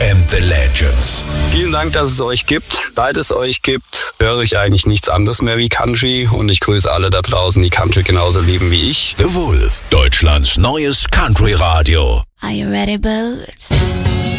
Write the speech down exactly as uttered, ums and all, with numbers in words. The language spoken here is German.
and the Legends. Vielen Dank, dass es euch gibt. Seit es euch gibt, höre ich eigentlich nichts anderes mehr wie Country und ich grüße alle da draußen, die Country genauso lieben wie ich. The Wolf, Deutschlands neues Country-Radio. Are you ready, Boots?